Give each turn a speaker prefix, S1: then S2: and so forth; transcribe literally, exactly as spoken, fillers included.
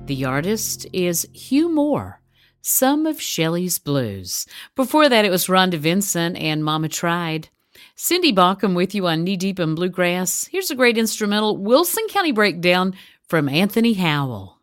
S1: The artist is Hugh Moore, Some of Shelley's Blues. Before that, it was Rhonda Vincent and Mama Tried. Cindy Bauckham with you on Knee Deep in Bluegrass. Here's a great instrumental Wilson County Breakdown from Anthony Howell.